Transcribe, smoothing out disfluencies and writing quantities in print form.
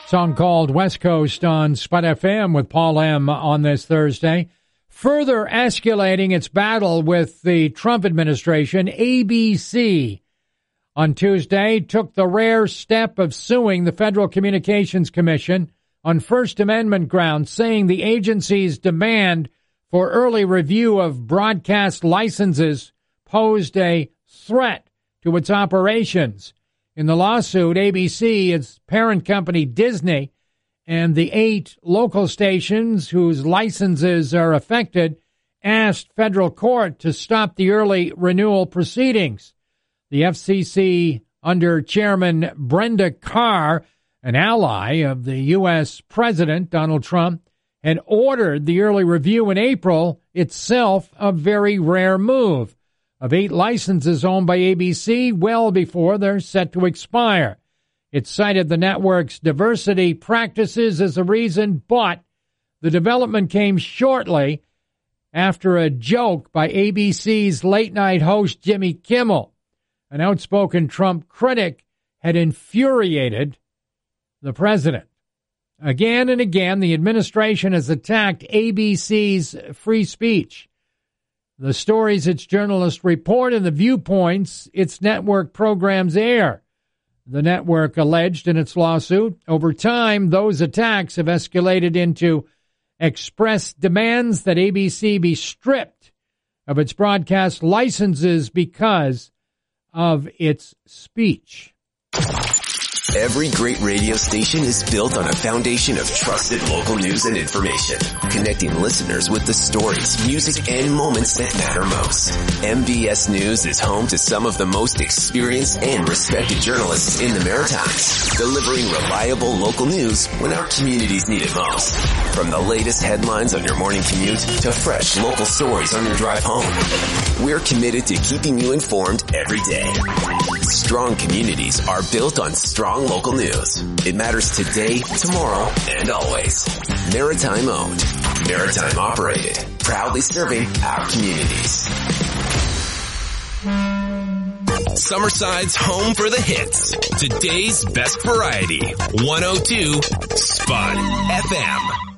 Song called West Coast on Spud FM with Paul M. on this Thursday. Further escalating its battle with the Trump administration, ABC on Tuesday took the rare step of suing the Federal Communications Commission on First Amendment grounds, saying the agency's demand for early review of broadcast licenses posed a threat to its operations. In the lawsuit, ABC, its parent company Disney, and the 8 local stations whose licenses are affected asked federal court to stop the early renewal proceedings. The FCC, under Chairman Brenda Carr, an ally of the U.S. President Donald Trump, had ordered the early review in April, itself a very rare move, of 8 licenses owned by ABC well before they're set to expire. It cited the network's diversity practices as a reason, but the development came shortly after a joke by ABC's late-night host Jimmy Kimmel. An outspoken Trump critic had infuriated the president. Again and again, the administration has attacked ABC's free speech, the stories its journalists report, and the viewpoints its network programs air. The network alleged in its lawsuit, over time, those attacks have escalated into express demands that ABC be stripped of its broadcast licenses because of its speech. Every great radio station is built on a foundation of trusted local news and information, connecting listeners with the stories, music, and moments that matter most. MBS News is home to some of the most experienced and respected journalists in the Maritimes, delivering reliable local news when our communities need it most. From the latest headlines on your morning commute to fresh local stories on your drive home, we're committed to keeping you informed every day. Strong communities are built on strong local news. It matters today, tomorrow, and always. Maritime owned, Maritime operated, proudly serving our communities. Summerside's home for the hits. Today's best variety. 102 Spud FM.